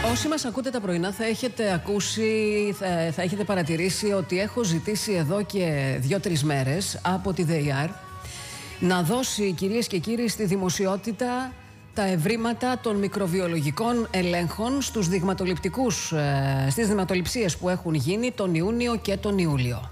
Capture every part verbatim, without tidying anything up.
Όσοι μας ακούτε τα πρωινά θα έχετε ακούσει, θα, θα έχετε παρατηρήσει ότι έχω ζητήσει εδώ και δύο-τρεις μέρες από τη ΔΕΙΑΡ να δώσει, κυρίες και κύριοι, στη δημοσιότητα τα ευρήματα των μικροβιολογικών ελέγχων στους δειγματοληπτικούς, ε, στις δειγματοληψίες που έχουν γίνει τον Ιούνιο και τον Ιούλιο.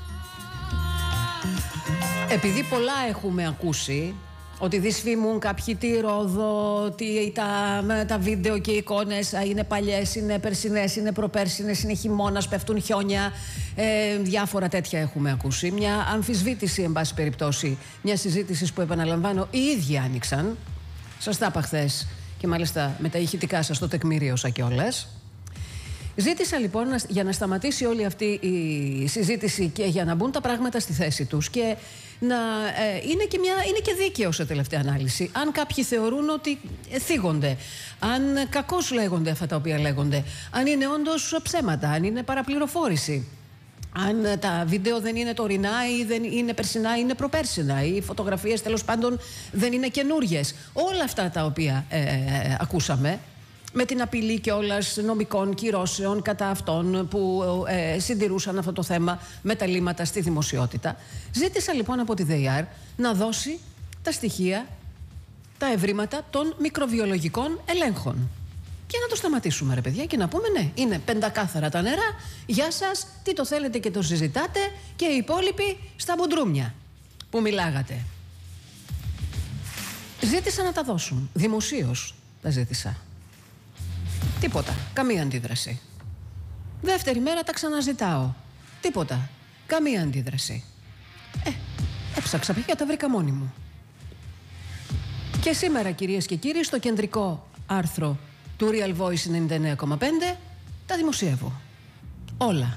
Επειδή πολλά έχουμε ακούσει, ότι δυσφημούν κάποιοι τη Ρόδο, ότι τα, τα βίντεο και οι εικόνες είναι παλιές, είναι περσινές, είναι προπέρσινες, είναι χειμώνας, πέφτουν χιόνια, ε, διάφορα τέτοια έχουμε ακούσει. Μια αμφισβήτηση, εν πάση περιπτώσει, μια συζήτηση που, επαναλαμβάνω, οι ίδιοι άνοιξαν. Σας τα είπα χθες και μάλιστα με τα ηχητικά σας το τεκμηρίωσα κιόλας. Ζήτησα λοιπόν για να σταματήσει όλη αυτή η συζήτηση και για να μπουν τα πράγματα στη θέση τους και να ε, είναι, και μια, είναι και δίκαιο σε τελευταία ανάλυση. Αν κάποιοι θεωρούν ότι θίγονται, αν κακώς λέγονται αυτά τα οποία λέγονται, αν είναι όντως ψέματα, αν είναι παραπληροφόρηση, αν τα βίντεο δεν είναι τωρινά ή δεν είναι περσινά ή είναι προπέρσινα, ή οι φωτογραφίες τέλος πάντων δεν είναι καινούριες. Όλα αυτά τα οποία ε, ε, ακούσαμε, με την απειλή κιόλας νομικών κυρώσεων κατά αυτών που ε, συντηρούσαν αυτό το θέμα με τα λίμματα στη δημοσιότητα. Ζήτησα λοιπόν από τη ΔΕΙΑΡ να δώσει τα στοιχεία, τα ευρήματα των μικροβιολογικών ελέγχων. Και να το σταματήσουμε, ρε παιδιά, και να πούμε ναι, είναι πεντακάθαρα τα νερά, γεια σας, τι το θέλετε και το συζητάτε, και οι υπόλοιποι στα μπουντρούμια που μιλάγατε. Ζήτησα να τα δώσουν, δημοσίως τα ζήτησα. Τίποτα, καμία αντίδραση. Δεύτερη μέρα τα ξαναζητάω. Τίποτα, καμία αντίδραση. Ε, έψαξα πια, τα βρήκα μόνη μου. Και σήμερα, κυρίες και κύριοι, στο κεντρικό άρθρο του Real Voice ενενήντα εννέα κόμμα πέντε τα δημοσιεύω. Όλα.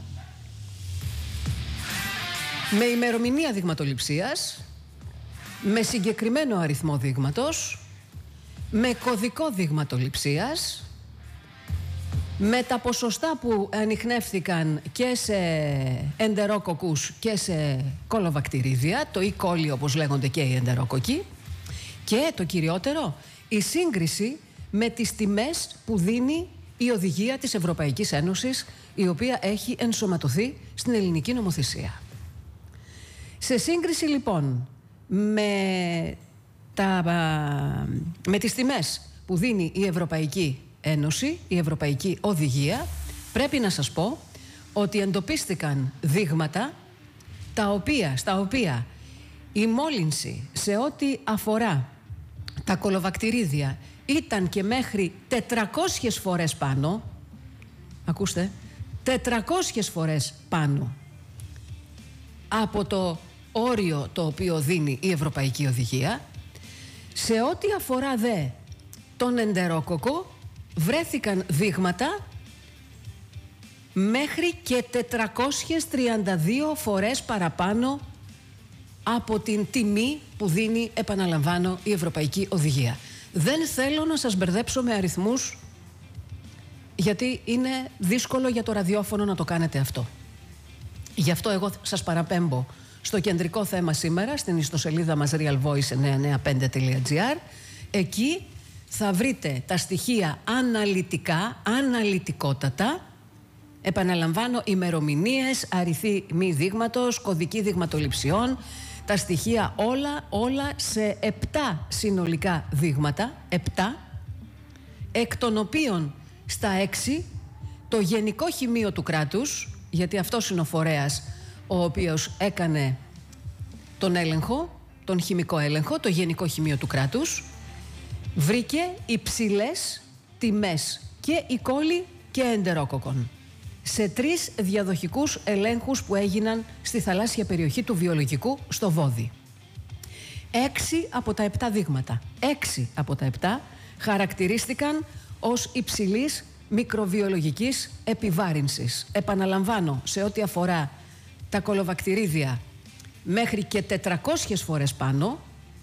Με ημερομηνία δειγματοληψίας, με συγκεκριμένο αριθμό δείγματος, με κωδικό δειγματοληψίας, με τα ποσοστά που ανιχνεύθηκαν και σε εντερόκοκκους και σε κολοβακτηρίδια, το E. coli όπως λέγονται και οι εντερόκοκκοι, και το κυριότερο, η σύγκριση με τις τιμές που δίνει η οδηγία της Ευρωπαϊκής Ένωσης, η οποία έχει ενσωματωθεί στην ελληνική νομοθεσία. Σε σύγκριση λοιπόν με, τα, με τις τιμές που δίνει η Ευρωπαϊκή Ένωση, η Ευρωπαϊκή Οδηγία, πρέπει να σας πω ότι εντοπίστηκαν δείγματα τα οποία, στα οποία η μόλυνση σε ό,τι αφορά τα κολοβακτηρίδια ήταν και μέχρι τετρακόσιες φορές πάνω. Ακούστε, τετρακόσιες φορές πάνω από το όριο το οποίο δίνει η Ευρωπαϊκή Οδηγία. Σε ό,τι αφορά δε τον εντερόκοκκο, βρέθηκαν δείγματα μέχρι και τετρακόσιες τριάντα δύο φορές παραπάνω από την τιμή που δίνει, επαναλαμβάνω, η Ευρωπαϊκή Οδηγία. Δεν θέλω να σας μπερδέψω με αριθμούς, γιατί είναι δύσκολο για το ραδιόφωνο να το κάνετε αυτό. Γι' αυτό εγώ σας παραπέμπω στο κεντρικό θέμα σήμερα, στην ιστοσελίδα μας real voice εννιακόσια ενενήντα πέντε τελεία gr. Εκεί θα βρείτε τα στοιχεία αναλυτικά, αναλυτικότατα. Επαναλαμβάνω, ημερομηνίες, αριθμοί δείγματος, κωδικοί δειγματοληψιών, τα στοιχεία όλα, όλα σε επτά συνολικά δείγματα, επτά, εκ των οποίων στα έξι το Γενικό Χημείο του κράτους, γιατί αυτός είναι ο φορέας ο οποίος έκανε τον έλεγχο, τον χημικό έλεγχο, το Γενικό Χημείο του κράτους, βρήκε υψηλές τιμές και E. coli και εντερόκοκκων σε τρεις διαδοχικούς ελέγχους που έγιναν στη θαλάσσια περιοχή του βιολογικού στο Βόδι. Έξι από τα επτά δείγματα, έξι από τα επτά χαρακτηρίστηκαν ως υψηλής μικροβιολογικής επιβάρυνσης. Επαναλαμβάνω, σε ό,τι αφορά τα κολοβακτηρίδια, μέχρι και τετρακόσιες φορές πάνω,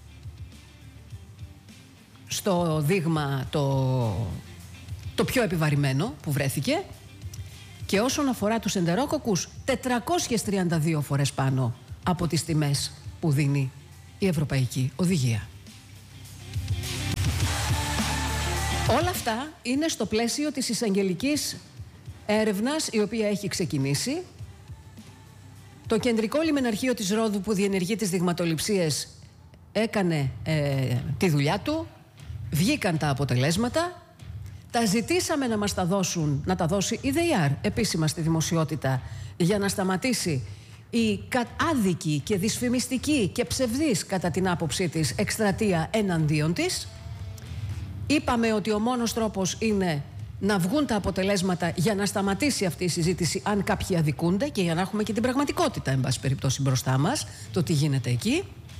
στο δείγμα το, το πιο επιβαρημένο που βρέθηκε, και όσον αφορά τους εντερόκοκκους, τετρακόσιες τριάντα δύο φορές πάνω από τις τιμές που δίνει η Ευρωπαϊκή Οδηγία. Όλα αυτά είναι στο πλαίσιο της εισαγγελικής έρευνας η οποία έχει ξεκινήσει. Το Κεντρικό Λιμεναρχείο της Ρόδου που διενεργεί τις δειγματοληψίες έκανε ε, τη δουλειά του. Βγήκαν τα αποτελέσματα. Τα ζητήσαμε να μας τα δώσουν, να τα δώσει η ΔΕΙΑΡ επίσημα στη δημοσιότητα για να σταματήσει η άδικη και δυσφημιστική και ψευδής κατά την άποψή της εκστρατεία εναντίον της. Είπαμε ότι ο μόνος τρόπος είναι να βγουν τα αποτελέσματα για να σταματήσει αυτή η συζήτηση αν κάποιοι αδικούνται και για να έχουμε και την πραγματικότητα εν πάση περιπτώσει μπροστά μας, το τι γίνεται εκεί.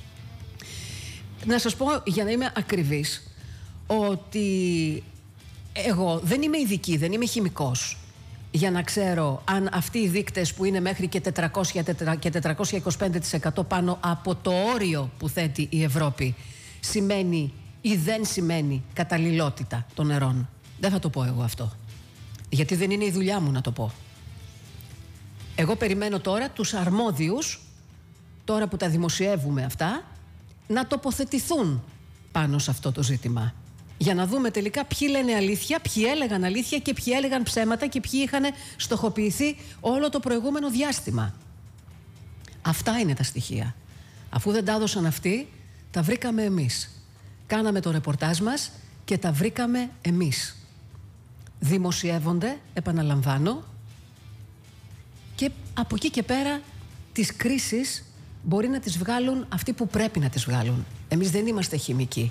Να σας πω, για να είμαι ακριβής, ότι εγώ δεν είμαι ειδική, δεν είμαι χημικός για να ξέρω αν αυτοί οι δείκτες που είναι μέχρι και τετρακόσια και τετρακόσια είκοσι πέντε τοις εκατό πάνω από το όριο που θέτει η Ευρώπη σημαίνει ή δεν σημαίνει καταλληλότητα των νερών. Δεν θα το πω εγώ αυτό, γιατί δεν είναι η δουλειά μου να το πω. Εγώ περιμένω τώρα τους αρμόδιους, τώρα που τα δημοσιεύουμε αυτά, να τοποθετηθούν πάνω σε αυτό το ζήτημα. Για να δούμε τελικά ποιοι λένε αλήθεια, ποιοι έλεγαν αλήθεια και ποιοι έλεγαν ψέματα και ποιοι είχαν στοχοποιηθεί όλο το προηγούμενο διάστημα. Αυτά είναι τα στοιχεία. Αφού δεν τα έδωσαν αυτοί, τα βρήκαμε εμείς. Κάναμε το ρεπορτάζ μας και τα βρήκαμε εμείς. Δημοσιεύονται, επαναλαμβάνω, και από εκεί και πέρα τις κρίσεις μπορεί να τις βγάλουν αυτοί που πρέπει να τις βγάλουν. Εμείς δεν είμαστε χημικοί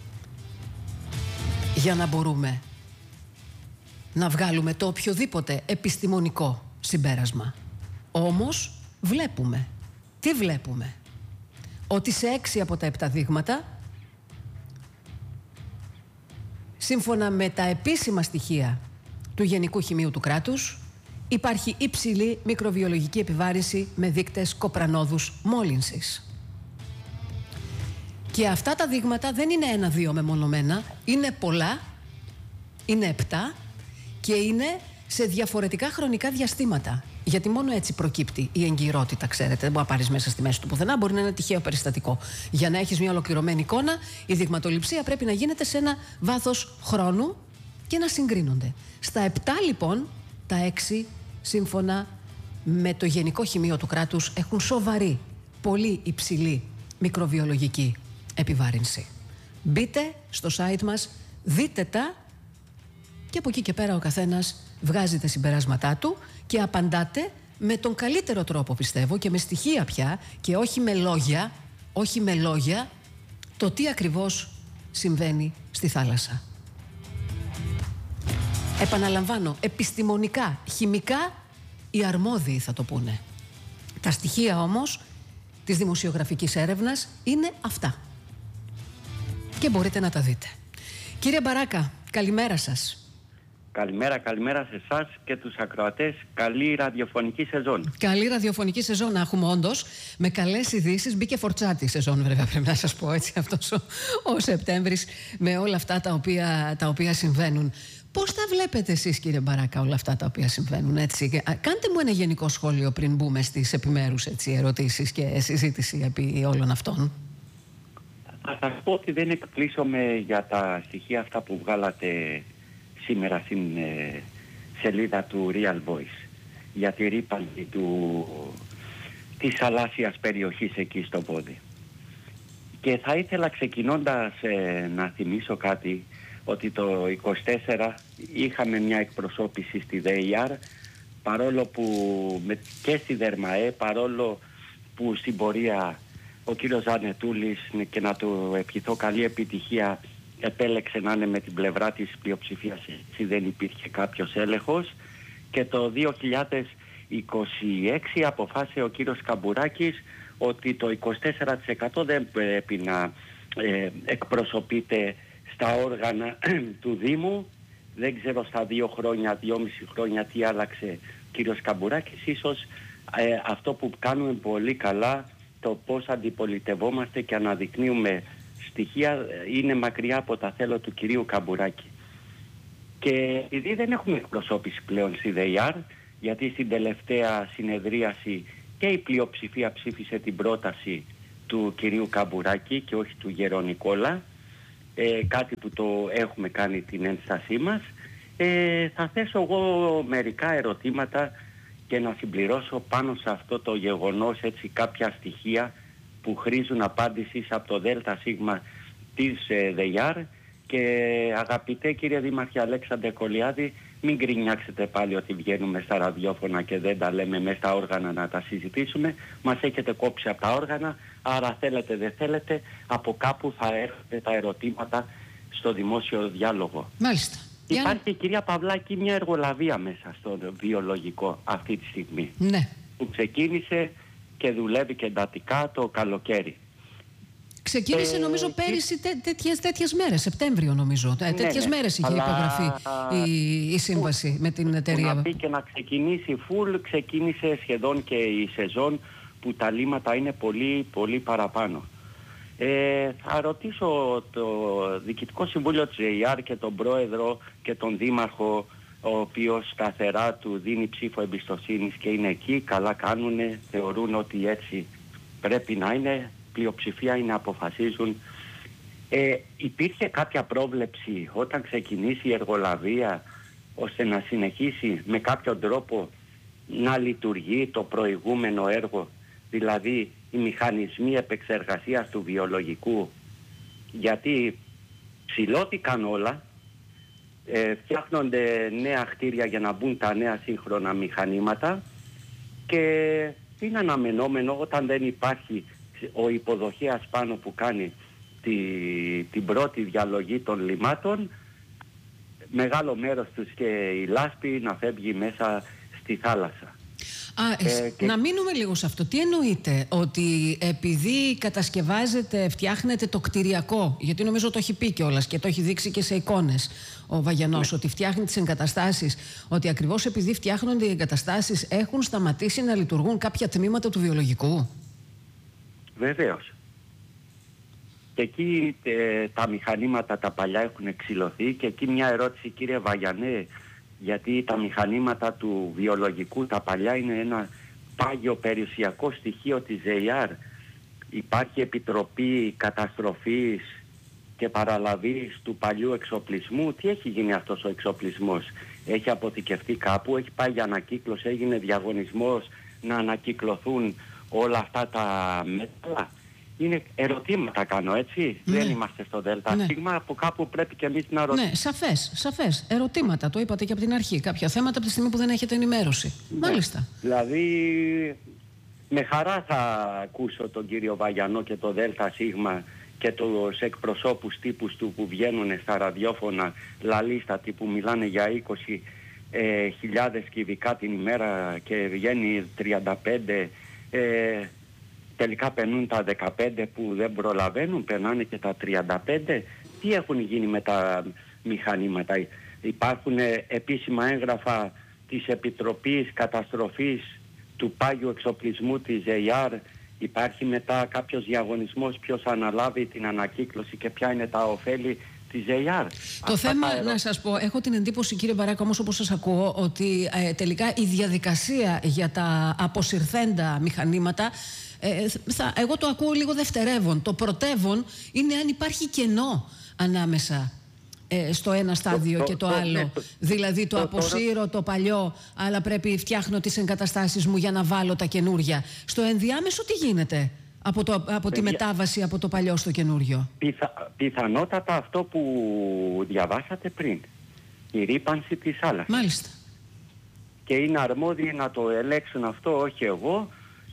για να μπορούμε να βγάλουμε το οποιοδήποτε επιστημονικό συμπέρασμα. Όμως βλέπουμε. Τι βλέπουμε? Ότι σε έξι από τα επτά δείγματα, σύμφωνα με τα επίσημα στοιχεία του Γενικού Χημείου του κράτους, υπάρχει υψηλή μικροβιολογική επιβάρυνση με δείκτες κοπρανόδους μόλυνσης. Και αυτά τα δείγματα δεν είναι ένα-δύο μεμονωμένα, είναι πολλά, είναι επτά και είναι σε διαφορετικά χρονικά διαστήματα. Γιατί μόνο έτσι προκύπτει η εγκυρότητα, ξέρετε. Δεν μπορεί να πάρεις μέσα στη μέση του πουθενά, μπορεί να είναι τυχαίο περιστατικό. Για να έχεις μια ολοκληρωμένη εικόνα, η δειγματοληψία πρέπει να γίνεται σε ένα βάθος χρόνου και να συγκρίνονται. Στα επτά λοιπόν, τα έξι, σύμφωνα με το Γενικό Χημείο του κράτους, έχουν σοβαρή, πολύ υψηλή μικροβιολογική επιβάρυνση. Μπείτε στο site μας, δείτε τα και από εκεί και πέρα ο καθένας βγάζει τα συμπεράσματά του και απαντάτε με τον καλύτερο τρόπο, πιστεύω, και με στοιχεία πια και όχι με λόγια, όχι με λόγια, το τι ακριβώς συμβαίνει στη θάλασσα. Επαναλαμβάνω, επιστημονικά, χημικά, οι αρμόδιοι θα το πούνε. Τα στοιχεία όμως της δημοσιογραφικής έρευνας είναι αυτά. Και μπορείτε να τα δείτε. Κύριε Μπαράκα, καλημέρα σας. Καλημέρα, καλημέρα σε εσάς και τους ακροατές. Καλή ραδιοφωνική σεζόν. Καλή ραδιοφωνική σεζόν να έχουμε όντως. Με καλές ειδήσεις. Μπήκε φορτσάτη η σεζόν, βέβαια, πρέπει να σας πω έτσι, αυτός ο, ο Σεπτέμβρης, με όλα αυτά τα οποία, τα οποία συμβαίνουν. Πώς τα βλέπετε εσείς, κύριε Μπαράκα, όλα αυτά τα οποία συμβαίνουν, έτσι? Κάντε μου ένα γενικό σχόλιο πριν μπούμε στις επιμέρους, έτσι, ερωτήσεις και συζήτηση επί όλων αυτών. Θα σας πω ότι δεν εκπλήσωμαι για τα στοιχεία αυτά που βγάλατε σήμερα στην ε, σελίδα του Real Voice για τη ρύπανση του, της θαλάσσιας περιοχής εκεί στο Πόδι. Και θα ήθελα ξεκινώντας ε, να θυμίσω κάτι, ότι το είκοσι τέσσερα είχαμε μια εκπροσώπηση στη ΔΕΙΑΡ, παρόλο που με, και στη ΔΕΡΜΑΕ, παρόλο που στην πορεία ο κύριος Ζανετούλης, και να του ευχηθώ καλή επιτυχία, επέλεξε να είναι με την πλευρά της πλειοψηφίας, έτσι δεν υπήρχε κάποιος έλεγχος, και το δύο χιλιάδες είκοσι έξι αποφάσισε ο κύριος Καμπουράκης ότι το είκοσι τέσσερα τοις εκατό δεν πρέπει να ε, εκπροσωπείται στα όργανα του Δήμου. Δεν ξέρω στα δύο χρόνια, δυόμιση χρόνια τι άλλαξε ο κύριος Καμπουράκης. Ίσως ε, αυτό που κάνουμε πολύ καλά, το πώς αντιπολιτευόμαστε και αναδεικνύουμε στοιχεία, είναι μακριά από τα θέλω του κυρίου Καμπουράκη. Και επειδή δεν έχουμε εκπροσώπηση πλέον στη ΔΕΙΑΡ, γιατί στην τελευταία συνεδρίαση και η πλειοψηφία ψήφισε την πρόταση του κυρίου Καμπουράκη και όχι του Γερονικόλα, ε, κάτι που το έχουμε κάνει την ένστασή μας. Ε, θα θέσω εγώ μερικά ερωτήματα και να συμπληρώσω πάνω σε αυτό το γεγονός, έτσι, κάποια στοιχεία που χρήζουν απάντησης από το ΔΣ της ε, ΔΕΙΑΡ. Και αγαπητέ κύριε Δήμαρχε Αλέξανδρε Κολιάδη, μην γκρινιάξετε πάλι ότι βγαίνουμε στα ραδιόφωνα και δεν τα λέμε μέσα στα όργανα να τα συζητήσουμε. Μας έχετε κόψει από τα όργανα, άρα θέλετε δεν θέλετε, από κάπου θα έρχονται τα ερωτήματα στο δημόσιο διάλογο. Μάλιστα. Υπάρχει, Για... κυρία Παυλάκη, μια εργολαβία μέσα στο βιολογικό αυτή τη στιγμή. Ναι. Που ξεκίνησε και δουλεύει και εντατικά το καλοκαίρι. Ξεκίνησε ε, νομίζω πέρυσι τέ, τέτοιες, τέτοιες μέρες, Σεπτέμβριο νομίζω. Ναι, τέτοιες ναι, μέρες είχε αλλά... υπογραφεί η, η σύμβαση που, με την εταιρεία. Να πει και να ξεκινήσει φουλ, ξεκίνησε σχεδόν και η σεζόν που τα λίματα είναι πολύ πολύ παραπάνω. Ε, θα ρωτήσω το Διοικητικό Συμβούλιο της ΔΕΙΑΡ και τον Πρόεδρο και τον Δήμαρχο, ο οποίος σταθερά του δίνει ψήφο εμπιστοσύνης και είναι εκεί, καλά κάνουνε, θεωρούν ότι έτσι πρέπει να είναι. Πλειοψηφία είναι, αποφασίζουν. Ε, υπήρχε κάποια πρόβλεψη όταν ξεκινήσει η εργολαβία ώστε να συνεχίσει με κάποιον τρόπο να λειτουργεί το προηγούμενο έργο, δηλαδή οι μηχανισμοί επεξεργασίας του βιολογικού, γιατί ψηλώθηκαν όλα, ε, φτιάχνονται νέα κτίρια για να μπουν τα νέα σύγχρονα μηχανήματα και είναι αναμενόμενο όταν δεν υπάρχει ο υποδοχέας πάνω που κάνει τη, την πρώτη διαλογή των λιμάτων, μεγάλο μέρος τους και η λάσπη να φεύγει μέσα στη θάλασσα. Α, ε, και... Να μείνουμε λίγο σε αυτό. Τι εννοείτε, ότι επειδή κατασκευάζετε, φτιάχνετε το κτηριακό, γιατί νομίζω το έχει πει κιόλας και το έχει δείξει και σε εικόνες ο Βαγιανός, ναι, ότι φτιάχνει τις εγκαταστάσεις, ότι ακριβώς επειδή φτιάχνονται οι εγκαταστάσεις έχουν σταματήσει να λειτουργούν κάποια τμήματα του βιολογικού? Βεβαίως. Και εκεί ε, τα μηχανήματα τα παλιά έχουν εξηλωθεί και εκεί μια ερώτηση, κύριε Βαγιανέ, γιατί τα μηχανήματα του βιολογικού τα παλιά είναι ένα πάγιο περιουσιακό στοιχείο της ΔΕΙΑΡ. Υπάρχει επιτροπή καταστροφής και παραλαβής του παλιού εξοπλισμού. Τι έχει γίνει αυτός ο εξοπλισμός? Έχει αποθηκευτεί κάπου, έχει πάει για ανακύκλωση, έγινε διαγωνισμός να ανακυκλωθούν όλα αυτά τα μέτρα? Είναι ερωτήματα κάνω, έτσι. Ναι. Δεν είμαστε στο ΔΣ. Ναι. Από κάπου πρέπει και εμείς να ρωτήσουμε. Ναι, σαφές, σαφές. Ερωτήματα, το είπατε και από την αρχή. Κάποια θέματα από τη στιγμή που δεν έχετε ενημέρωση. Ναι. Μάλιστα. Δηλαδή, με χαρά θα ακούσω τον κύριο Βαγιανό και το ΔΣ και τους εκπροσώπους τύπους του που βγαίνουν στα ραδιόφωνα λαλίστατοι που μιλάνε για είκοσι χιλιάδες κυβικά την ημέρα και βγαίνει τριάντα πέντε. Ε, τελικά περνούν τα δεκαπέντε που δεν προλαβαίνουν, περνάνε και τα τριάντα πέντε. Τι έχουν γίνει με τα μηχανήματα? Υπάρχουν επίσημα έγγραφα της Επιτροπής Καταστροφής του πάγιου εξοπλισμού της ΔΕΙΑΡ? Υπάρχει μετά κάποιος διαγωνισμός ποιος αναλάβει την ανακύκλωση και ποια είναι τα ωφέλη της ΔΕΙΑΡ? Το Αυτά θέμα, ερώ... να σας πω, έχω την εντύπωση κύριε Μπαράκα, όμως όπως σας ακούω, ότι ε, τελικά η διαδικασία για τα αποσυρθέντα μηχανήματα, ε, θα, εγώ το ακούω λίγο δευτερεύον. Το πρωτεύον είναι αν υπάρχει κενό ανάμεσα ε, στο ένα στάδιο το, και το, το άλλο. Ναι, το, δηλαδή το, το αποσύρω το, το παλιό, αλλά πρέπει φτιάχνω τις εγκαταστάσεις μου για να βάλω τα καινούρια. Στο ενδιάμεσο τι γίνεται από, το, από τη μετάβαση από το παλιό στο καινούριο? Πιθα, πιθανότατα αυτό που διαβάσατε πριν. Η ρύπανση της θάλασσας. Μάλιστα. Και είναι αρμόδιοι να το ελέγξουν αυτό, όχι εγώ,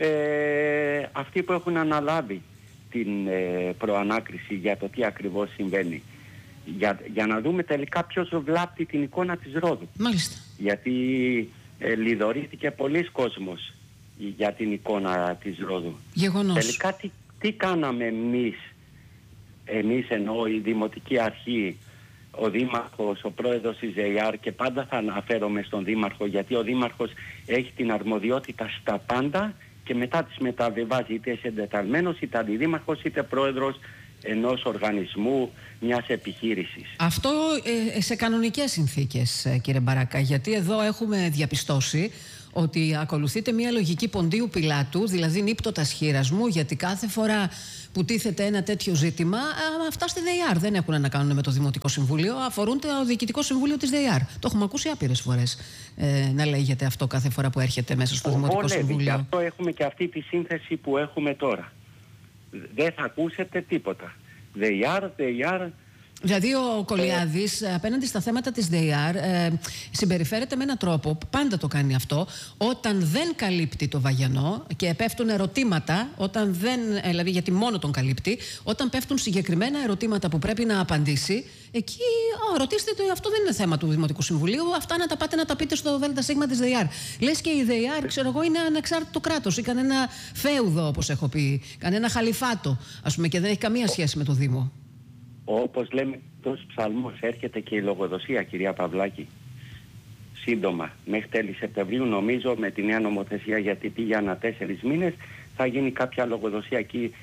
ε, αυτοί που έχουν αναλάβει την ε, προανάκριση για το τι ακριβώς συμβαίνει. Για, για να δούμε τελικά ποιος βλάπτει την εικόνα της Ρόδου. Μάλιστα. Γιατί ε, λιδωρήθηκε πολλής κόσμος για την εικόνα της Ρόδου. Γεγονός. Τελικά τι, τι κάναμε εμείς, εμείς εννοώ η Δημοτική Αρχή, ο Δήμαρχος, ο Πρόεδρος της ΔΕΙΑΡ, και πάντα θα αναφέρομαι στον Δήμαρχο γιατί ο Δήμαρχος έχει την αρμοδιότητα στα πάντα και μετά τις μεταβιβάζει είτε σε εντεταλμένος, είτε αντιδήμαρχος, είτε πρόεδρος ενός οργανισμού, μιας επιχείρησης. Αυτό ε, σε κανονικές συνθήκες, ε, κύριε Μπαράκα, γιατί εδώ έχουμε διαπιστώσει ότι ακολουθείται μια λογική ποντίου πιλάτου, δηλαδή νύπτωτας χείρας μου, γιατί κάθε φορά που τίθεται ένα τέτοιο ζήτημα, αυτά στη ΔΕΙΑΡ δεν έχουν να κάνουν με το Δημοτικό Συμβούλιο, αφορούν το Διοικητικό Συμβούλιο της ΔΕΙΑΡ. Το έχουμε ακούσει άπειρες φορές ε, να λέγεται αυτό κάθε φορά που έρχεται μέσα στο Δημοτικό Βολεύει, Συμβούλιο. Γι' αυτό έχουμε και αυτή τη σύνθεση που έχουμε τώρα. Δεν θα ακούσετε τίποτα. ΔΕΙΑΡ, ΔΕΙΑΡ. Δηλαδή ο Κολιάδης ε, απέναντι στα θέματα της ΔΕΙΑΡ ε, συμπεριφέρεται με έναν τρόπο, πάντα το κάνει αυτό, όταν δεν καλύπτει το Βαγιανό και πέφτουν ερωτήματα, όταν δεν, ε, δηλαδή γιατί μόνο τον καλύπτει, όταν πέφτουν συγκεκριμένα ερωτήματα που πρέπει να απαντήσει, εκεί oh, ρωτήστε το, αυτό δεν είναι θέμα του Δημοτικού Συμβουλίου, αυτά να τα πάτε να τα πείτε στο ΔΣ της ΔΕΙΑΡ. Λες και η ΔΕΙΑΡ, ξέρω εγώ, είναι ανεξάρτητο κράτος ή κανένα φέουδο, όπως έχω πει, κανένα χαλιφάτο, ας πούμε, και δεν έχει καμία σχέση με το Δήμο. Όπως λέμε τους ψαλμούς, έρχεται και η λογοδοσία, κυρία Παυλάκη. Σύντομα, μέχρι τέλη Σεπτεμβρίου, νομίζω, με τη νέα νομοθεσία, γιατί πήγε ανά τέσσερις μήνες, θα γίνει κάποια λογοδοσία εκεί.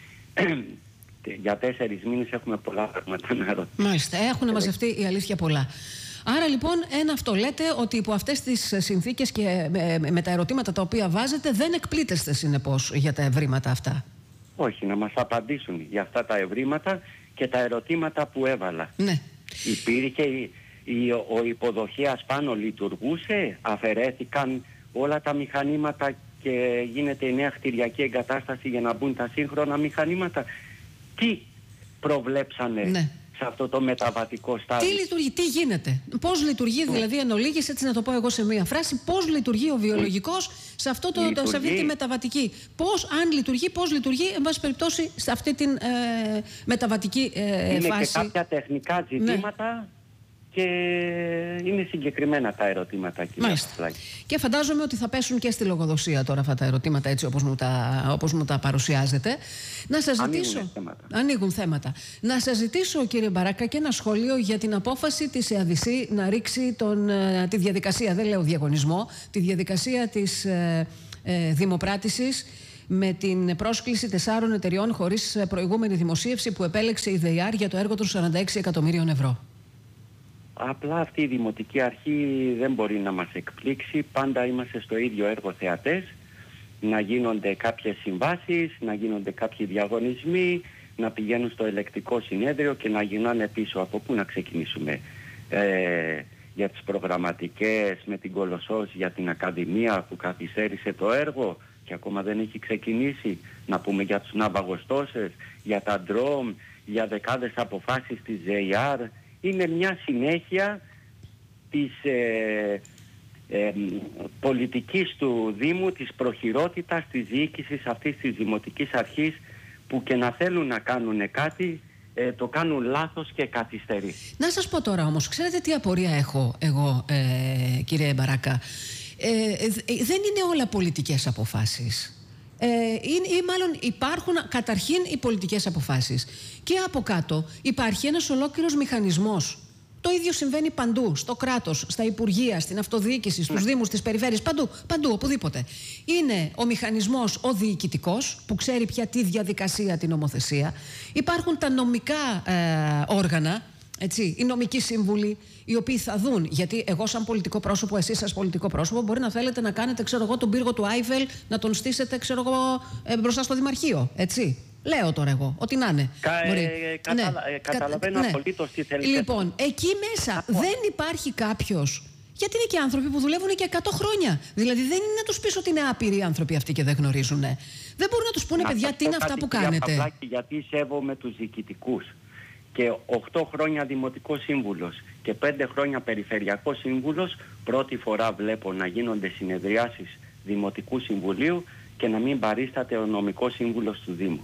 Για τέσσερις μήνες έχουμε πολλά πράγματα να ρωτήσουμε. Μάλιστα, έχουν μαζευτεί η αλήθεια πολλά. Άρα λοιπόν, ένα αυτό λέτε, ότι υπό αυτές τις συνθήκες και με, με τα ερωτήματα τα οποία βάζετε, δεν εκπλήτεστε συνεπώς για τα ευρήματα αυτά. Όχι, να μας απαντήσουν για αυτά τα ευρήματα και τα ερωτήματα που έβαλα. Ναι. Υπήρχε η, η, ο υποδοχέας πάνω, λειτουργούσε, αφαιρέθηκαν όλα τα μηχανήματα και γίνεται η νέα κτηριακή εγκατάσταση για να μπουν τα σύγχρονα μηχανήματα. Τι προβλέψανε ναι. σε αυτό το μεταβατικό στάδιο? Τι λειτουργεί, τι γίνεται, πώς λειτουργεί, δηλαδή εν ολίγης, έτσι να το πω εγώ σε μία φράση, πώς λειτουργεί ο βιολογικός σε, αυτό το, το, σε αυτή τη μεταβατική. Πώς, αν λειτουργεί, πώς λειτουργεί, εν πάση περιπτώσει, σε αυτή τη ε, μεταβατική ε, είναι φάση. Και κάποια τεχνικά ζητήματα. Ναι. Και είναι συγκεκριμένα τα ερωτήματα, κυρία Παυλάκη. Και φαντάζομαι ότι θα πέσουν και στη λογοδοσία τώρα αυτά τα ερωτήματα, έτσι όπως μου τα, όπως μου τα παρουσιάζετε. Να σας ζητήσω. Ανοίγουν θέματα. Ανοίγουν θέματα. Να σας ζητήσω, κύριε Μπαράκα, και ένα σχόλιο για την απόφαση της ΕΑΔΙΣΗ να ρίξει τον, τη διαδικασία, δεν λέω διαγωνισμό, τη διαδικασία της ε, ε, δημοπράτησης με την πρόσκληση τεσσάρων εταιριών χωρίς προηγούμενη δημοσίευση που επέλεξε η ΔΕΙΑΡ για το έργο των σαράντα έξι εκατομμύριων ευρώ. Απλά αυτή η Δημοτική Αρχή δεν μπορεί να μας εκπλήξει. Πάντα είμαστε στο ίδιο έργο θεατές. Να γίνονται κάποιες συμβάσεις, να γίνονται κάποιοι διαγωνισμοί, να πηγαίνουν στο ελεκτικό συνέδριο και να γυρνάνε πίσω. Από πού να ξεκινήσουμε? Ε, για τις προγραμματικές, με την Κολοσσός, για την Ακαδημία που καθυστέρησε το έργο και ακόμα δεν έχει ξεκινήσει. Να πούμε για τους ναυαγοστόσες, για τα ντρόμ, για δεκάδες αποφάσεις της ΔΕΙΑΡ. Είναι μια συνέχεια της ε, ε, πολιτικής του Δήμου, της προχειρότητας, της διοίκησης αυτής της Δημοτικής Αρχής, που και να θέλουν να κάνουν κάτι, ε, το κάνουν λάθος και καθυστερεί. Να σας πω τώρα όμως, ξέρετε τι απορία έχω εγώ, ε, κύριε Μπαράκα? Ε, ε, δεν είναι όλα πολιτικές αποφάσεις. Ε, ή, ή μάλλον υπάρχουν καταρχήν οι πολιτικές αποφάσεις και από κάτω υπάρχει ένας ολόκληρος μηχανισμός. Το ίδιο συμβαίνει παντού, στο κράτος, στα υπουργεία, στην αυτοδιοίκηση, στους δήμους, στις περιφέρειες, παντού, παντού, οπουδήποτε. Είναι ο μηχανισμός ο διοικητικός που ξέρει πια τη διαδικασία, την νομοθεσία. Υπάρχουν τα νομικά ε, όργανα, έτσι, οι νομικοί σύμβουλοι, οι οποίοι θα δουν, γιατί εγώ σαν πολιτικό πρόσωπο, εσείς σαν πολιτικό πρόσωπο, μπορεί να θέλετε να κάνετε, ξέρω εγώ, τον πύργο του Άιφελ, να τον στήσετε, ξέρω εγώ, ε, μπροστά στο Δημαρχείο, έτσι. Λέω τώρα εγώ, ό,τι να είναι. Κα, ε, κατα, ναι. ε, καταλαβαίνω ναι. απολύτως τι θέλετε. Λοιπόν, εκεί μέσα Από... δεν υπάρχει κάποιος. Γιατί είναι και άνθρωποι που δουλεύουν και εκατό χρόνια. Δηλαδή δεν είναι να τους πεις ότι είναι άπειροι άνθρωποι αυτοί και δεν γνωρίζουν. Δεν μπορούν να τους πούνε, να παιδιά, τι είναι αυτά που κάνετε. Παυλάκη, γιατί σέβομαι τους διοικητικούς. Και οκτώ χρόνια Δημοτικός Σύμβουλος και πέντε χρόνια Περιφερειακός Σύμβουλος, πρώτη φορά βλέπω να γίνονται συνεδριάσεις Δημοτικού Συμβουλίου και να μην παρίσταται ο νομικός σύμβουλος του Δήμου.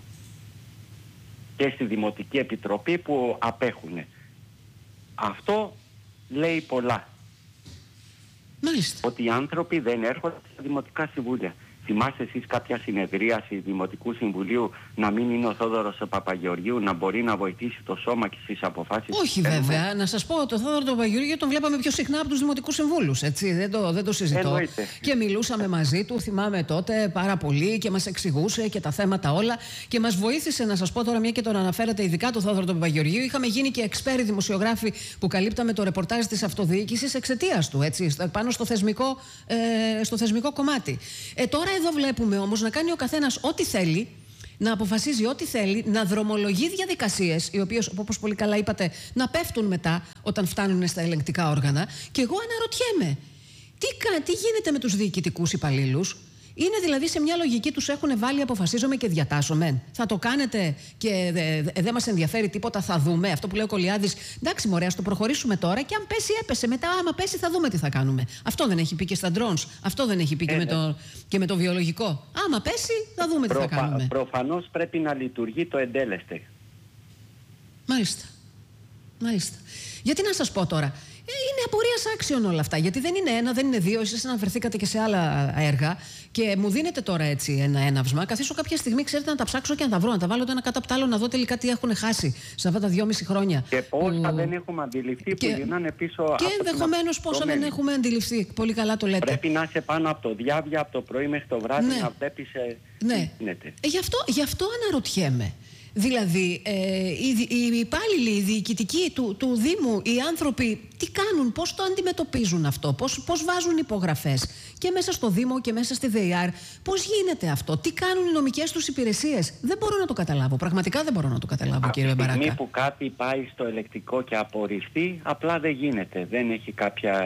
Και στη Δημοτική Επιτροπή που απέχουνε. Αυτό λέει πολλά. Μάλιστα. Ότι οι άνθρωποι δεν έρχονται στα Δημοτικά Συμβούλια. Θυμάστε εσείς κάποια συνεδρίαση Δημοτικού Συμβουλίου να μην είναι ο Θόδωρος ο Παπαγεωργίου, να μπορεί να βοηθήσει το σώμα και στις αποφάσεις? Όχι βέβαια. Να σας πω, τον Θόδωρο τον Παπαγεωργίου τον βλέπαμε πιο συχνά από τους Δημοτικούς Συμβούλους. Έτσι, δεν το, δεν το συζητώ. Εννοείται. Και μιλούσαμε μαζί του, θυμάμαι τότε πάρα πολύ και μας εξηγούσε και τα θέματα όλα. Και μας βοήθησε, να σας πω τώρα, μια και τον αναφέρατε ειδικά τον Θόδωρο τον Παπαγεωργίου. Είχαμε γίνει και εξπέρι δημοσιογράφοι που καλύπταμε το ρεπορτάζ της αυτοδιοίκησης εξαιτίας του, έτσι, πάνω στο θεσμικό, ε, στο θεσμικό κομμάτι. Ε, τώρα εδώ βλέπουμε όμως να κάνει ο καθένας ό,τι θέλει να αποφασίζει ό,τι θέλει, να δρομολογεί διαδικασίες, οι οποίες, όπως πολύ καλά είπατε, να πέφτουν μετά όταν φτάνουν στα ελεγκτικά όργανα. Και εγώ αναρωτιέμαι, τι, τι γίνεται με τους διοικητικούς υπαλλήλους? Είναι δηλαδή σε μια λογική, τους έχουν βάλει αποφασίζομαι και διατάσσομαι. Θα το κάνετε και δεν δε, δε μας ενδιαφέρει τίποτα, θα δούμε. Αυτό που λέει ο Κολιάδης, εντάξει μωρέ, ας το προχωρήσουμε τώρα και αν πέσει έπεσε. Μετά άμα πέσει θα δούμε τι θα κάνουμε. Αυτό δεν έχει πει και στα drones, αυτό δεν έχει πει ε, και, με το, και με το βιολογικό. Άμα πέσει θα δούμε Προφα, τι θα κάνουμε. Προφανώς πρέπει να λειτουργεί το εντέλεσθε. Μάλιστα. Μάλιστα. Γιατί να σας πω τώρα. Είναι απορίας άξιον όλα αυτά. Γιατί δεν είναι ένα, δεν είναι δύο. Εσείς αναφερθήκατε και σε άλλα έργα και μου δίνετε τώρα έτσι ένα έναυσμα. Καθίσω κάποια στιγμή, ξέρετε, να τα ψάξω και να τα βρω, να τα βάλω το ένα κάτω από το άλλο, να δω τελικά τι έχουν χάσει σε αυτά τα δυόμιση χρόνια. Και πόσα που... δεν έχουμε αντιληφθεί και... που γυρνάνε πίσω από. Και ενδεχομένως πόσα δεν έχουμε αντιληφθεί. Πολύ καλά το λέτε. Πρέπει να είσαι πάνω από το διάβια, από το πρωί μέχρι το βράδυ, ναι. να βλέπεις. Ναι. Ε, γι' αυτό, γι' αυτό αναρωτιέμαι. Δηλαδή, ε, οι, οι υπάλληλοι, οι διοικητικοί του, του Δήμου, οι άνθρωποι, τι κάνουν, πώς το αντιμετωπίζουν αυτό, πώς, πώς βάζουν υπογραφές και μέσα στο Δήμο και μέσα στη ΔΕΙΑΡ, πώς γίνεται αυτό, τι κάνουν οι νομικές τους υπηρεσίες. Δεν μπορώ να το καταλάβω, πραγματικά δεν μπορώ να το καταλάβω, κύριε Μπαράκα. Από τη στιγμή που κάτι πάει στο ελεκτικό και απορριφθεί, απλά δεν γίνεται. Δεν έχει κάποια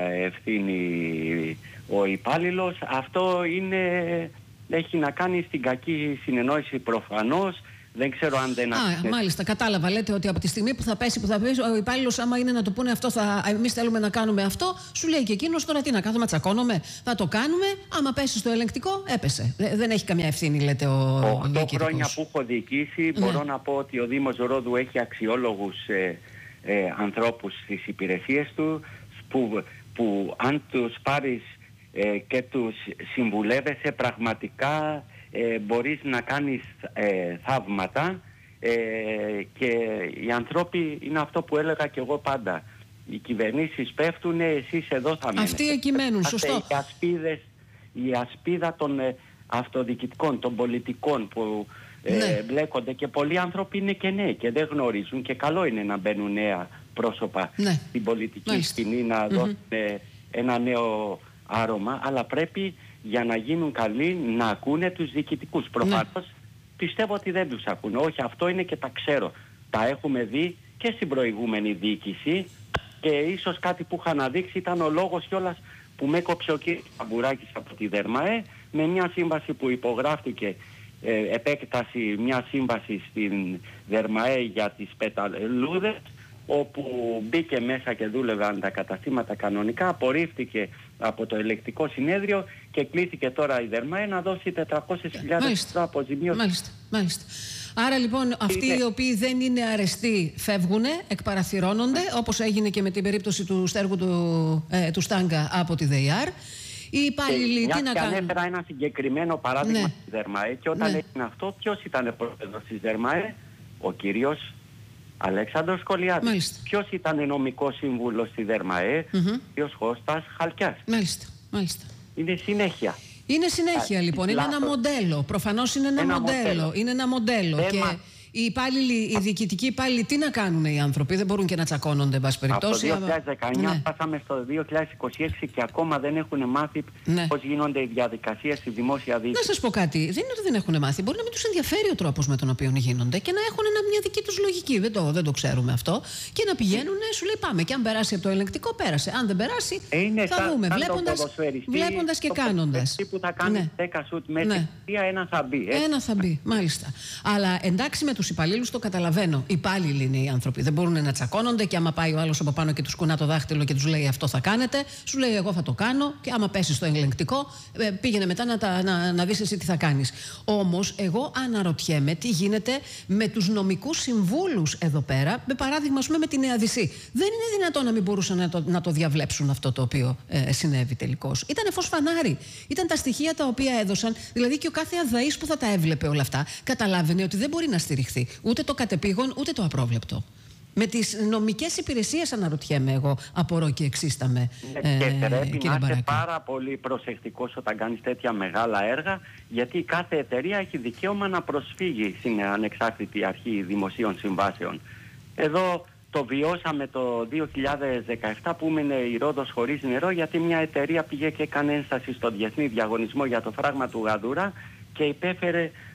ευθύνη ο υπάλληλος. Αυτό είναι, έχει να κάνει στην κακή συνεννόηση προφανώς. Δεν ξέρω αν δεν... Α, μάλιστα, κατάλαβα. Λέτε ότι από τη στιγμή που θα πέσει, που θα πέσει, ο υπάλληλος, άμα είναι να το πούνε αυτό, θα, εμείς θέλουμε να κάνουμε αυτό, σου λέει και εκείνος τώρα τι να κάθομαι, τσακώνομαι. Θα το κάνουμε. Άμα πέσει στο ελεγκτικό, έπεσε. Δεν έχει καμιά ευθύνη, λέτε ο διοικητικός. Οκτώ χρόνια που έχω διοικήσει, ναι. μπορώ να πω ότι ο Δήμος Ρόδου έχει αξιόλογους ε, ε, ανθρώπους στις υπηρεσίες του, που, που αν τους πάρεις ε, και τους συμβουλεύεσαι πραγματικά. Ε, μπορείς να κάνεις ε, θαύματα ε, και οι άνθρωποι είναι αυτό που έλεγα και εγώ πάντα. Οι κυβερνήσεις πέφτουν, εσείς εδώ θα μένετε. Αυτοί εκεί μένουν, σωστό. Οι ασπίδες, η ασπίδα των ε, αυτοδιοικητικών, των πολιτικών που ε, ναι. μπλέκονται και πολλοί άνθρωποι είναι και νέοι και δεν γνωρίζουν και καλό είναι να μπαίνουν νέα πρόσωπα ναι. στην πολιτική Μάλιστα. σκηνή, να mm-hmm. δώσουν ε, ένα νέο άρωμα, αλλά πρέπει για να γίνουν καλοί να ακούνε τους διοικητικούς. Προφανώς ναι. πιστεύω ότι δεν τους ακούνε. Όχι, αυτό είναι και τα ξέρω. Τα έχουμε δει και στην προηγούμενη διοίκηση και ίσως κάτι που είχα αναδείξει ήταν ο λόγος κιόλας που με έκοψε ο κ. Καμπουράκης από τη ΔΕΡΜΑΕ με μια σύμβαση που υπογράφτηκε, ε, επέκταση μια σύμβαση στην ΔΕΡΜΑΕ για τις πεταλούδες, όπου μπήκε μέσα και δούλευαν τα καταστήματα κανονικά, απορρίφθηκε από το ελεκτικό συνέδριο και κλήθηκε τώρα η ΔΕΡΜΑΕ να δώσει τετρακόσιες χιλιάδες ευρώ αποζημίωση. Μάλιστα, μάλιστα. Άρα λοιπόν αυτοί είναι... οι οποίοι δεν είναι αρεστοί φεύγουν, εκπαραθυρώνονται, όπως έγινε και με την περίπτωση του στέργου του, ε, του Στάγκα από τη ΔΕΙΑΡ. Οι υπάλληλοι τι να κάνουν. Ανέφερα ένα συγκεκριμένο παράδειγμα ναι. στη ΔΕΡΜΑΕ και όταν ναι. έγινε αυτό, ποιος ήταν πρόεδρος της ΔΕΡΜΑΕ? Ο κύριος Αλέξανδρος Κολιάδης. Ποιος ήταν νομικός σύμβουλος στη ΔΕΡΜΑΕ? Mm-hmm. Ποιος Κώστας Χαλκιάς. Μάλιστα, μάλιστα. Είναι συνέχεια. Είναι συνέχεια Α, λοιπόν, είναι ένα μοντέλο. Προφανώς είναι ένα, ένα μοντέλο. μοντέλο. Είναι ένα μοντέλο. Θέμα... Και οι υπάλληλοι, οι διοικητικοί υπάλληλοι, τι να κάνουν οι άνθρωποι, δεν μπορούν και να τσακώνονται, εν πάση περιπτώσει. Από το δύο χιλιάδες δεκαεννιά ναι. φτάσαμε στο δύο χιλιάδες είκοσι έξι και ακόμα δεν έχουν μάθει ναι. πώς γίνονται οι διαδικασίες στη δημόσια διοίκηση. Να σας πω κάτι, δεν είναι ότι δεν έχουν μάθει. Μπορεί να μην τους ενδιαφέρει ο τρόπος με τον οποίο γίνονται και να έχουν ένα, μια δική τους λογική. Δεν το, δεν το ξέρουμε αυτό. Και να πηγαίνουν, σου λέει πάμε. Και αν περάσει από το ελεγκτικό, πέρασε. Αν δεν περάσει, είναι θα δούμε. Βλέποντας και κάνοντας. Που θα κάνει δέκα σουτ μέσα, ένα θα μπει. Ένα θα μπει, μάλιστα. Αλλά εντάξει με τους υπαλλήλους το καταλαβαίνω. Υπάλληλοι είναι οι άνθρωποι. Δεν μπορούν να τσακώνονται και άμα πάει ο άλλος από πάνω και τους κουνά το δάχτυλο και τους λέει αυτό θα κάνετε, σου λέει εγώ θα το κάνω και άμα πέσει στο ελεγκτικό, πήγαινε μετά να, τα, να, να δεις εσύ τι θα κάνεις. Όμως εγώ αναρωτιέμαι τι γίνεται με τους νομικούς συμβούλους εδώ πέρα, με παράδειγμα ας πούμε με την ΕΑΔΙΣΗ. Δεν είναι δυνατόν να μην μπορούσαν να το, να το διαβλέψουν αυτό το οποίο ε, συνέβη τελικώς. Ήταν φως φανάρι. Ήταν τα στοιχεία τα οποία έδωσαν, δηλαδή και ο κάθε αδαής που θα τα έβλεπε όλα αυτά, καταλάβαινε ότι δεν μπορεί να στηριχθεί ούτε το κατεπήγον ούτε το απρόβλεπτο. Με τις νομικές υπηρεσίες αναρωτιέμαι εγώ, απορώ και εξίσταμαι. Ε, και πρέπει να είσαι πάρα πολύ προσεκτικός όταν κάνεις τέτοια μεγάλα έργα, γιατί κάθε εταιρεία έχει δικαίωμα να προσφύγει στην ανεξάρτητη αρχή δημοσίων συμβάσεων. Εδώ το βιώσαμε το δύο χιλιάδες δεκαεπτά που έμεινε η Ρόδος χωρίς νερό, γιατί μια εταιρεία πήγε και έκανε ένσταση στο διεθνή διαγωνισμό για το φράγμα του Γαδούρα και υπέφερε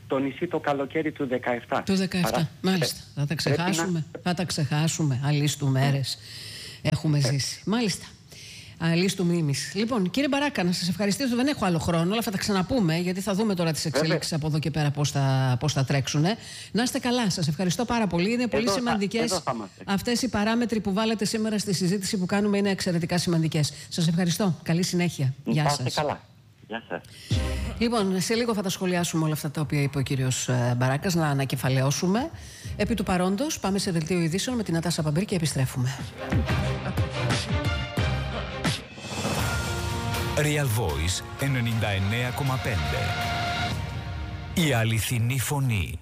το νησί το καλοκαίρι του δεκαεπτά. Του δεκαεπτά, Παρά... μάλιστα. Ε, θα τα ξεχάσουμε, να... θα τα ξεχάσουμε. Αλίστου μέρες έχουμε ζήσει. Ε. Μάλιστα. Αλίστου μνήμης. Λοιπόν, κύριε Μπαράκα, να σας ευχαριστήσω. Δεν έχω άλλο χρόνο, αλλά θα τα ξαναπούμε, γιατί θα δούμε τώρα τις εξέλιξεις από εδώ και πέρα πώς θα, πώς θα τρέξουν. Να είστε καλά. Σας ευχαριστώ πάρα πολύ. Είναι πολύ σημαντικές αυτές οι παράμετροι που βάλετε σήμερα στη συζήτηση που κάνουμε. Είναι εξαιρετικά σημαντικές. Σας ευχαριστώ. Καλή συνέχεια. Γεια σας. Καλά. Γεια σας. Λοιπόν, σε λίγο θα τα σχολιάσουμε όλα αυτά τα οποία είπε ο κύριος Μπαράκας, να ανακεφαλαιώσουμε. Επί του παρόντος, πάμε σε δελτίο ειδήσεων με την Νατάσα Παμπύρη και επιστρέφουμε. Real Voice ενενήντα εννέα κόμμα πέντε. Η αληθινή φωνή.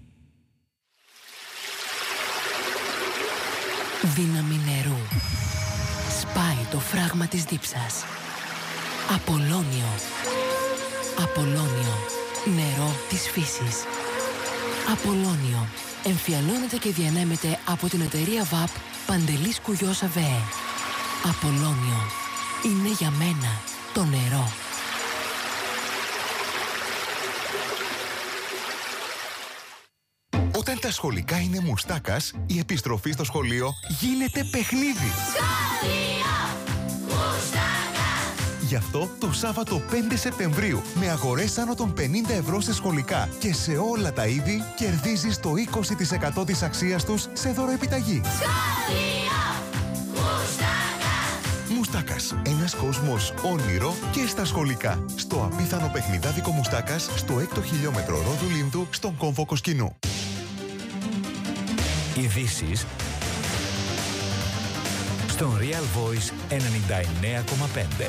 Δύναμη νερού. Σπάει το φράγμα της δίψας. Απολώνιο. Απολώνιο. Νερό της φύσης. Απολώνιο. Εμφιαλώνεται και διανέμεται από την εταιρεία βαπ Παντελής Κουγιός ΑΒΕ. Απολώνιο. Είναι για μένα το νερό. Όταν τα σχολικά είναι μουστάκας, η επιστροφή στο σχολείο γίνεται παιχνίδι. Σχολείο Μουστάκα! Γι' αυτό το Σάββατο πέντε Σεπτεμβρίου, με αγορές άνω των πενήντα ευρώ σε σχολικά και σε όλα τα είδη, κερδίζεις το είκοσι τοις εκατό της αξίας τους σε δωροεπιταγή. Σχολείο Μουστάκα! Μουστάκας, ένας κόσμος όνειρο και στα σχολικά. Στο απίθανο παιχνιδάδικο Μουστάκας, στο έκτο χιλιόμετρο Ρόδου Λίνδου, στον κόμβο Κοσκινού. Ειδήσεις στον Real Voice ενενήντα εννέα κόμμα πέντε.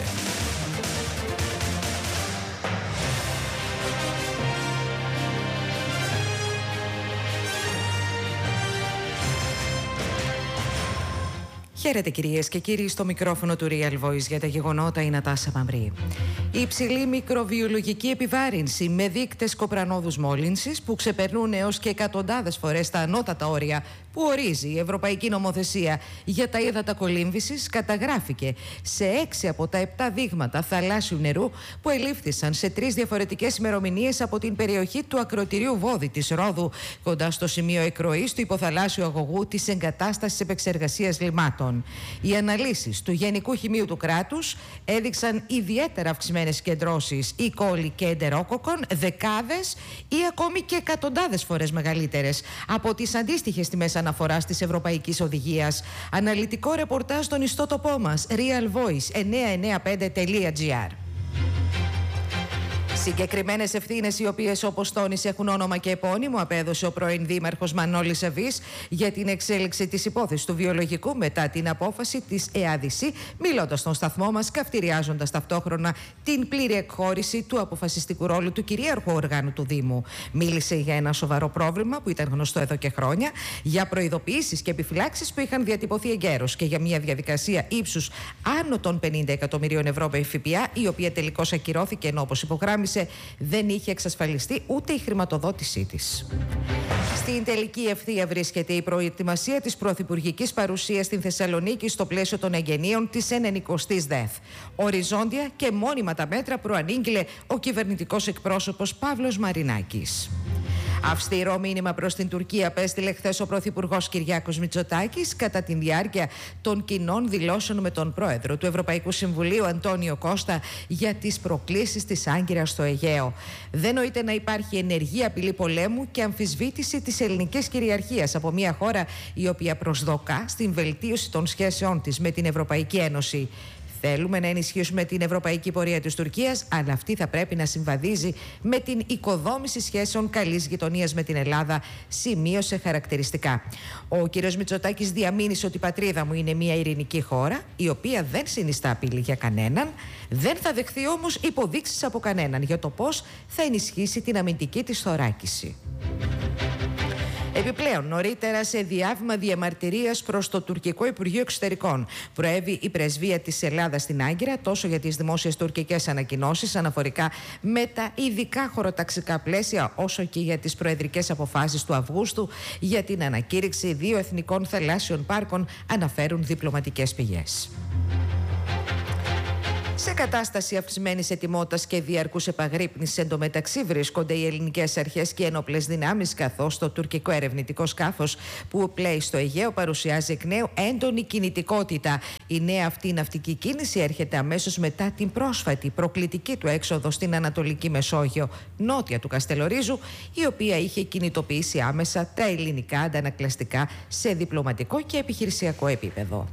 Χαίρετε κυρίες και κύριοι, στο μικρόφωνο του Real Voice για τα γεγονότα η Νατάσα Παμπρή. Η υψηλή μικροβιολογική επιβάρυνση με δείκτες κοπρανόδους μόλυνσης που ξεπερνούν έως και εκατοντάδες φορές τα ανώτατα όρια που ορίζει η Ευρωπαϊκή Νομοθεσία για τα ύδατα κολύμβησης καταγράφηκε σε έξι από τα επτά δείγματα θαλάσσιου νερού που ελήφθησαν σε τρεις διαφορετικές ημερομηνίες από την περιοχή του ακροτηρίου Βόδη της Ρόδου, κοντά στο σημείο εκροής του υποθαλάσσιου αγωγού της εγκατάστασης επεξεργασίας λιμάτων. Οι αναλύσεις του Γενικού Χημείου του κράτους έδειξαν ιδιαίτερα αυξημένες συγκεντρώσεις E. coli και εντερόκοκκων, δεκάδες ή ακόμη και εκατοντάδες φορές μεγαλύτερες από τις αντίστοιχες τιμές αναφοράς της Ευρωπαϊκής Οδηγίας. Αναλυτικό ρεπορτάζ στον ιστότοπό μας real voice εννιακόσια ενενήντα πέντε τελεία gr. Συγκεκριμένες ευθύνες, οι οποίες όπως τόνισε έχουν όνομα και επώνυμο, απέδωσε ο πρώην Δήμαρχος Μανώλης Σαββής για την εξέλιξη της υπόθεσης του βιολογικού μετά την απόφαση της ΕΑΔΙΣΗ, μιλώντας στον σταθμό μας, καυτηριάζοντας ταυτόχρονα την πλήρη εκχώρηση του αποφασιστικού ρόλου του κυρίαρχου οργάνου του Δήμου. Μίλησε για ένα σοβαρό πρόβλημα που ήταν γνωστό εδώ και χρόνια, για προειδοποιήσεις και επιφυλάξεις που είχαν διατυπωθεί εγκαίρως και για μια διαδικασία ύψους άνω των πενήντα εκατομμυρίων ευρώ με ΦΠΑ, η οποία τελικώς ακυρώθηκε, ενώ όπως υπογράμμισε δεν είχε εξασφαλιστεί ούτε η χρηματοδότησή της. Στην τελική ευθεία βρίσκεται η προετοιμασία της πρωθυπουργικής παρουσίας στην Θεσσαλονίκη στο πλαίσιο των εγγενείων της ενενηκοστής ΔΕΘ. Οριζόντια και μόνιμα τα μέτρα προανήγγειλε ο κυβερνητικός εκπρόσωπος Παύλος Μαρινάκης. Αυστηρό μήνυμα προς την Τουρκία απέστειλε χθες ο Πρωθυπουργός Κυριάκος Μητσοτάκης κατά τη διάρκεια των κοινών δηλώσεων με τον Πρόεδρο του Ευρωπαϊκού Συμβουλίου Αντώνιο Κώστα για τις προκλήσεις της Άγκυρας στο Αιγαίο. Δεν νοείται να υπάρχει ενεργή απειλή πολέμου και αμφισβήτηση της ελληνικής κυριαρχίας από μια χώρα η οποία προσδοκά στην βελτίωση των σχέσεών της με την Ευρωπαϊκή Ένωση. Θέλουμε να ενισχύσουμε την ευρωπαϊκή πορεία της Τουρκίας, αλλά αυτή θα πρέπει να συμβαδίζει με την οικοδόμηση σχέσεων καλής γειτονίας με την Ελλάδα, σημείωσε χαρακτηριστικά. Ο κ. Μητσοτάκης διαμήνυσε ότι η πατρίδα μου είναι μια ειρηνική χώρα, η οποία δεν συνιστά απειλή για κανέναν, δεν θα δεχθεί όμως υποδείξεις από κανέναν για το πώς θα ενισχύσει την αμυντική της θωράκιση. Επιπλέον, νωρίτερα σε διάβημα διαμαρτυρίας προς το τουρκικό Υπουργείο Εξωτερικών, προέβη η πρεσβεία της Ελλάδας στην Άγκυρα τόσο για τις δημόσιες τουρκικές ανακοινώσεις αναφορικά με τα ειδικά χωροταξικά πλαίσια, όσο και για τις προεδρικές αποφάσεις του Αυγούστου για την ανακήρυξη δύο εθνικών θαλάσσιων πάρκων, αναφέρουν διπλωματικές πηγές. Σε κατάσταση αυξημένης ετοιμότητας και διαρκούς επαγρύπνησης εντωμεταξύ βρίσκονται οι ελληνικές αρχές και ένοπλες δυνάμεις, καθώς το τουρκικό ερευνητικό σκάφος που πλέει στο Αιγαίο παρουσιάζει εκ νέου έντονη κινητικότητα. Η νέα αυτή ναυτική κίνηση έρχεται αμέσως μετά την πρόσφατη προκλητική του έξοδο στην Ανατολική Μεσόγειο, νότια του Καστελορίζου, η οποία είχε κινητοποιήσει άμεσα τα ελληνικά αντανακλαστικά σε διπλωματικό και επιχειρησιακό επίπεδο.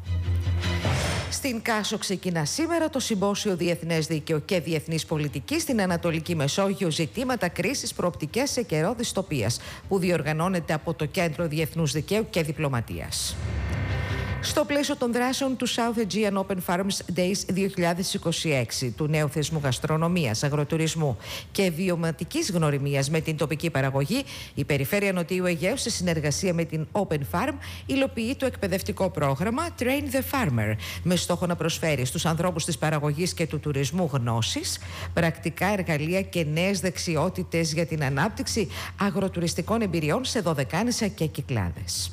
Στην Κάσο ξεκινά σήμερα το Συμπόσιο Διεθνές Δίκαιο και Διεθνής Πολιτική στην Ανατολική Μεσόγειο, ζητήματα κρίσης προοπτικές σε καιρό δυστοπίας, που διοργανώνεται από το Κέντρο Διεθνούς Δικαίου και Διπλωματίας. Στο πλαίσιο των δράσεων του South Aegean Open Farms Days δύο χιλιάδες είκοσι έξι, του νέου θεσμού γαστρονομίας, αγροτουρισμού και βιωματικής γνωριμίας με την τοπική παραγωγή, η Περιφέρεια Νοτιού Αιγαίου, σε συνεργασία με την Open Farm, υλοποιεί το εκπαιδευτικό πρόγραμμα Train the Farmer, με στόχο να προσφέρει στους ανθρώπους της παραγωγής και του τουρισμού γνώσεις, πρακτικά εργαλεία και νέες δεξιότητες για την ανάπτυξη αγροτουριστικών εμπειριών σε δωδεκάνησα και Κυκλάδες.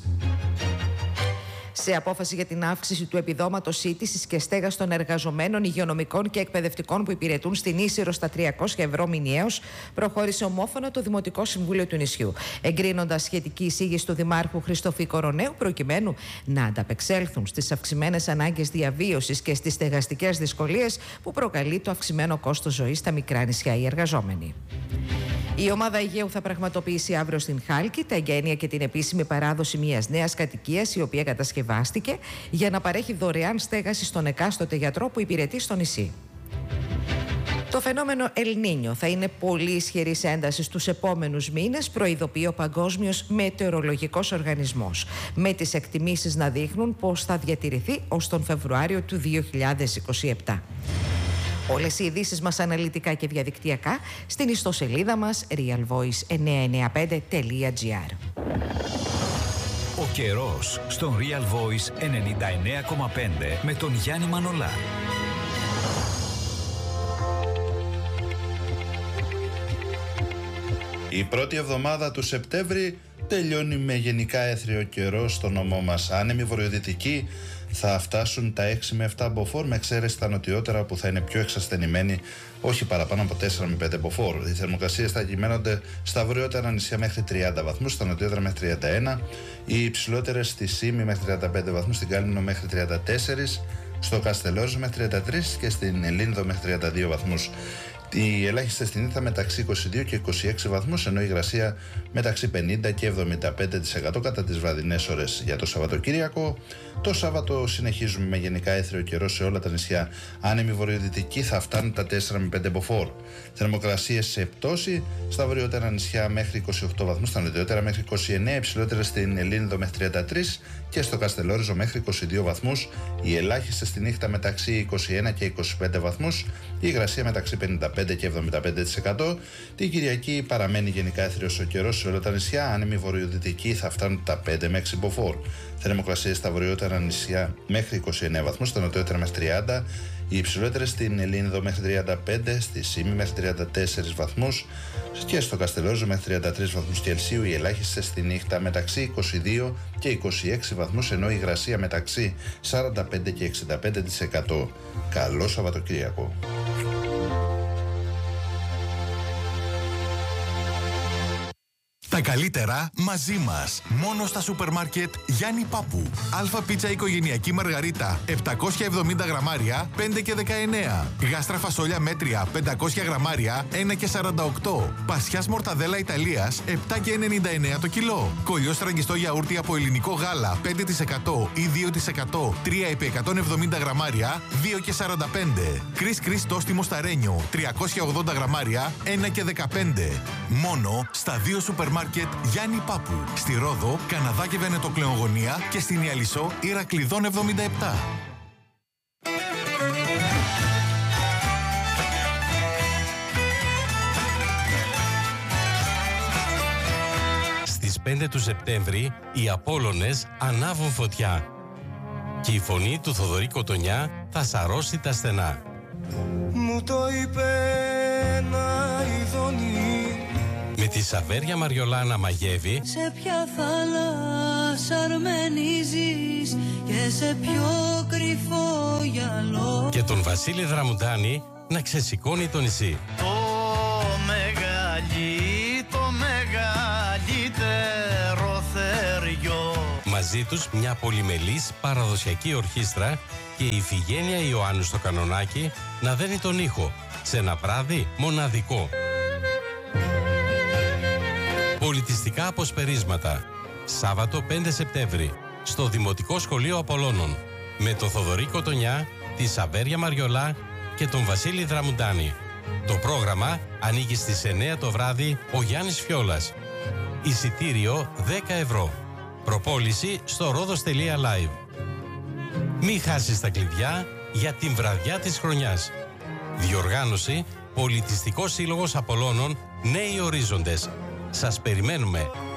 Σε απόφαση για την αύξηση του επιδόματος σύντησης και στέγας των εργαζομένων υγειονομικών και εκπαιδευτικών που υπηρετούν στην Ίσυρο στα τριακόσια ευρώ μηνιαίως, προχώρησε ομόφωνα το Δημοτικό Συμβούλιο του νησιού, εγκρίνοντας σχετική εισήγηση του Δημάρχου Χριστοφή Κοροναίου, προκειμένου να ανταπεξέλθουν στις αυξημένες ανάγκες διαβίωσης και στις στεγαστικές δυσκολίες που προκαλεί το αυξημένο κόστος ζωής στα μικρά νησιά οι εργαζόμενοι. Η ομάδα Αιγαίου θα πραγματοποιήσει αύριο στην Χάλκη τα εγγένεια και την επίσημη παράδοση μιας νέας κατοικίας, η οποία κατασκευάστηκε για να παρέχει δωρεάν στέγαση στον εκάστοτε γιατρό που υπηρετεί στο νησί. Το φαινόμενο El Niño θα είναι πολύ ισχυρής έντασης στους επόμενους μήνες, προειδοποιεί ο Παγκόσμιος Μετεωρολογικός Οργανισμός, με τις εκτιμήσεις να δείχνουν πως θα διατηρηθεί ως τον Φεβρουάριο του δύο χιλιάδες είκοσι επτά. Όλες οι ειδήσεις μας αναλυτικά και διαδικτυακά στην ιστοσελίδα μας real voice εννιακόσια ενενήντα πέντε τελεία gr. Ο καιρός στον Real Voice ενενήντα εννέα κόμμα πέντε με τον Γιάννη Μανολά. Η πρώτη εβδομάδα του Σεπτέμβρη τελειώνει με γενικά έθριο καιρό στο νομό μας. Άνεμοι βορειοδυτικοί θα φτάσουν τα έξι με επτά μποφόρ, με εξαίρεση τα νοτιότερα που θα είναι πιο εξασθενημένοι, όχι παραπάνω από τέσσερα με πέντε μποφόρ. Οι θερμοκρασίες θα κυμαίνονται στα βορειότερα νησιά μέχρι τριάντα βαθμούς, στα νοτιότερα μέχρι τριάντα ένα, οι υψηλότερες στη Σύμη μέχρι τριάντα πέντε βαθμούς, στην Κάλυμνο μέχρι τριάντα τέσσερα, στο Καστελόριζο μέχρι τριάντα τρία και στην Ελλήνδο μέχρι τριάντα δύο βαθμούς. Οι ελάχιστες στην Ήλθα μεταξύ είκοσι δύο και είκοσι έξι βαθμούς, ενώ η υγρασία μεταξύ πενήντα και εβδομήντα πέντε τοις εκατό κατά τις βραδινές ώρες. Για το Σαββατοκύριακο, το Σάββατο συνεχίζουμε με γενικά έθριο καιρό σε όλα τα νησιά. Άνεμοι βορειοδυτικοί θα φτάνουν τα τέσσερα με πέντε μποφόρ. Θερμοκρασίες σε πτώση στα βορειότερα νησιά μέχρι είκοσι οκτώ βαθμούς, στα νοτιότερα μέχρι είκοσι εννέα, υψηλότερες στην Ελλήνδο μέχρι τριάντα τρία και στο Καστελόριζο μέχρι είκοσι δύο βαθμούς. Οι ελάχιστες στη νύχτα μεταξύ είκοσι ένα και είκοσι πέντε βαθμούς, η υγρασία μεταξύ πενήντα πέντε και εβδομήντα πέντε τοις εκατό. Την Κυριακή παραμένει γενικά έθριος ο καιρός σε όλα τα νησιά. Άνεμοι βορειοδυτικοί θα φτάνουν τα πέντε με έξι μποφόρ. Θερμοκρασίες στα βορειότερα νησιά μέχρι είκοσι εννέα βαθμούς, στα νοτιότερα μέχρι τριάντα. Οι υψηλότερες στην Ελλήνδο μέχρι τριάντα πέντε, στη Σύμη μέχρι τριάντα τέσσερα βαθμούς και στο Καστελόριζο μέχρι τριάντα τρία βαθμούς Κελσίου. Οι ελάχιστες στη νύχτα μεταξύ είκοσι δύο και είκοσι έξι βαθμούς, ενώ η υγρασία μεταξύ σαράντα πέντε και εξήντα πέντε τοις εκατό. Καλό Σαββατοκύριακο. Τα καλύτερα μαζί μας. Μόνο στα σούπερ μάρκετ Γιάννη Πάπου. Αλφα πίτσα οικογενειακή μαργαρίτα επτακόσια εβδομήντα γραμμάρια πέντε και δεκαεννέα. Γάστρα φασόλια μέτρια πεντακόσια γραμμάρια ένα και σαράντα οκτώ. Πασιάς μορταδέλα Ιταλίας επτά και ενενήντα εννέα το κιλό. Κολλιό στραγγιστό γιαούρτι από ελληνικό γάλα πέντε τοις εκατό ή δύο τοις εκατό τρία επί εκατόν εβδομήντα γραμμάρια δύο και σαράντα πέντε. Κρίς κρίς τόστιμο σταρένιο τριακόσια ογδόντα γραμμάρια ένα και δεκαπέντε. Μόνο στα δύο σούπερ μάρκετ Γιάννη Πάπου. Στη Ρόδο, Καναδά και Βενετοκλεογωνία και στην Ιαλισσό Ηρακλειδών εβδομήντα επτά. Στις πέντε του Σεπτέμβρη οι Απόλλωνες ανάβουν φωτιά και η φωνή του Θοδωρή Κοτονιά θα σαρώσει τα στενά. Μου το είπε ένα ειδονή, με τη Σαβέρια Μαριολά να μαγεύει, σε ποια θάλασσα σ' αρμενίζεις και σε πιο κρυφό γυαλό. Και τον Βασίλη Δραμουντάνη να ξεσηκώνει το νησί. Το μεγαλύ, το μεγαλύτερο θεριό. Μαζί τους μια πολυμελής παραδοσιακή ορχήστρα και η Ιφηγένεια Ιωάννου στο κανονάκι να δένει τον ήχο σε ένα βράδυ μοναδικό. Πολιτιστικά αποσπερίσματα. Σάββατο πέντε Σεπτέμβρη στο Δημοτικό Σχολείο Απολώνων με τον Θοδωρή Κοτονιά, τη Σαβέρια Μαριολά και τον Βασίλη Δραμουντάνη. Το πρόγραμμα ανοίγει στις εννιά το βράδυ ο Γιάννης Φιόλας. Εισιτήριο δέκα ευρώ. Προπόληση στο ρόδος τελεία live. Μη χάσεις τα κλειδιά για την βραδιά της χρονιάς. Διοργάνωση Πολιτιστικός Σύλλογος Απολώνων Νέοι Ορίζοντες. Σας περιμένουμε